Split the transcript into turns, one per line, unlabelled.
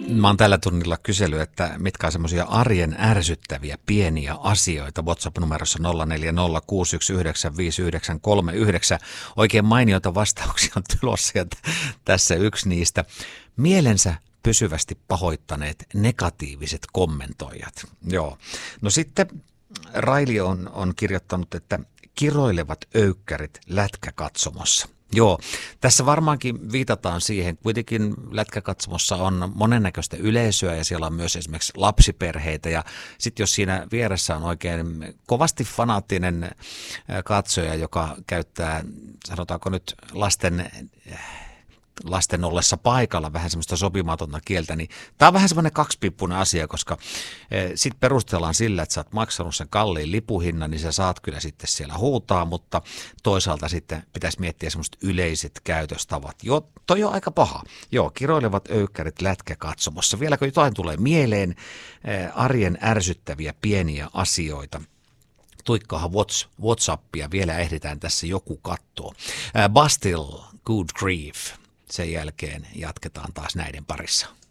Mä oon tällä tunnilla kysellyt, että mitkä on semmoisia arjen ärsyttäviä pieniä asioita. WhatsApp-numerossa 0406195939. Oikein mainioita vastauksia on tulossa ja tässä yksi niistä. Mielensä pysyvästi pahoittaneet negatiiviset kommentoijat. Joo. No sitten Raili on kirjoittanut, että kiroilevat öykkärit lätkäkatsomossa. Joo, tässä varmaankin viitataan siihen. Kuitenkin lätkäkatsomossa on monennäköistä yleisöä ja siellä on myös esimerkiksi lapsiperheitä. Ja sitten jos siinä vieressä on oikein kovasti fanaattinen katsoja, joka käyttää, sanotaanko nyt lasten ollessa paikalla vähän semmoista sopimatonta kieltä, niin tämä on vähän semmoinen kaksipiippunen asia, koska sitten perustellaan sillä, että sä oot maksanut sen kalliin lipuhinnan, niin sä saat kyllä sitten siellä huutaa, mutta toisaalta sitten pitäisi miettiä semmoiset yleiset käytöstavat. Joo, toi on aika paha. Joo, kiroilevat öykkärit lätkäkatsomossa. Vieläkö jotain tulee mieleen arjen ärsyttäviä pieniä asioita? Tuikkaahan WhatsAppia, vielä ehditään tässä joku kattoo. Bastille, Good Grief. Sen jälkeen jatketaan taas näiden parissa.